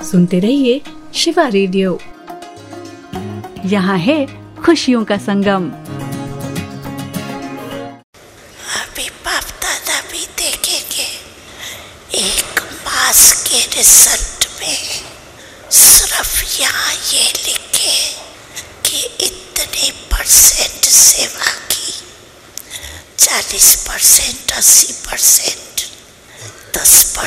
सुनते रहिए शिवा रेडियो। यहाँ है खुशियों का संगम। अभी बाप दादा भी देखेंगे एक मास के रिजल्ट में सिर्फ यहाँ ये लिखे कि इतने % सेवा की, 40%, 80%, 10%